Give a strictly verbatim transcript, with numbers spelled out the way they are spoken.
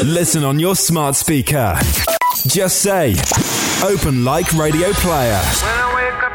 Listen on your smart speaker. Just say, Open Like Radio Player. When I wake up